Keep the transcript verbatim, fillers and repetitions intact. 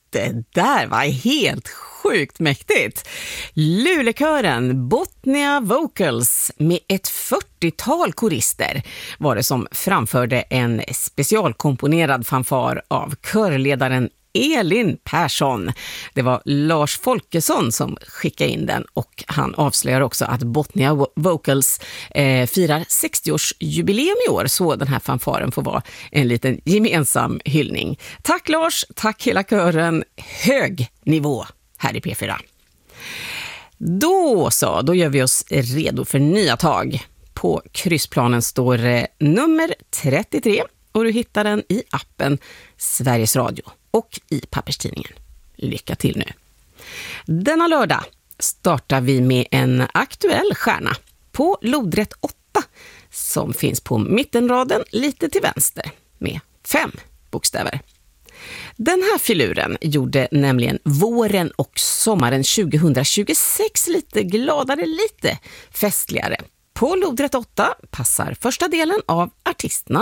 Det där var helt sjukt mäktigt. Lulekören Botnia Vocals med ett fyrtiotal korister var det som framförde en specialkomponerad fanfar av körledaren Elin Persson. Det var Lars Folkesson som skickade in den, och han avslöjar också att Botnia Vocals eh, firar sextioårsjubileum i år, så den här fanfaren får vara en liten gemensam hyllning. Tack Lars, tack hela kören. Hög nivå här i P fyra. Då så, då gör vi oss redo för nya tag. På kryssplanen står eh, nummer trettiotre, och du hittar den i appen Sveriges Radio och i papperstidningen. Lycka till nu. Denna lördag startar vi med en aktuell stjärna på lodrätt åtta som finns på mittenraden lite till vänster med fem bokstäver. Den här filuren gjorde nämligen våren och sommaren tjugohundratjugosex lite gladare, lite festligare. På lodrätt åtta passar första delen av artisterna